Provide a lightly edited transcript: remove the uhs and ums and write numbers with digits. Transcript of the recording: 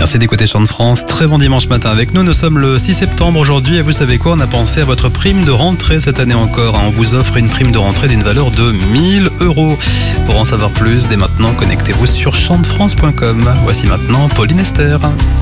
Merci d'écouter Chant de France. Très bon dimanche matin avec nous. Nous sommes le 6 septembre aujourd'hui et vous savez quoi? On a pensé à votre prime de rentrée cette année encore. On vous offre une prime de rentrée d'une valeur de 1000 €. Pour en savoir plus, dès maintenant, connectez-vous sur chantefrance.com. Voici maintenant Pauline Esther.